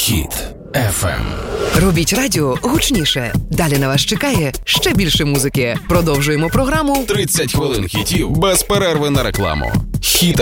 Хіт FM. Робіть радіо гучніше. Далі на вас чекає ще більше музики. Продовжуємо програму 30 хвилин хітів без перерви на рекламу. Хіт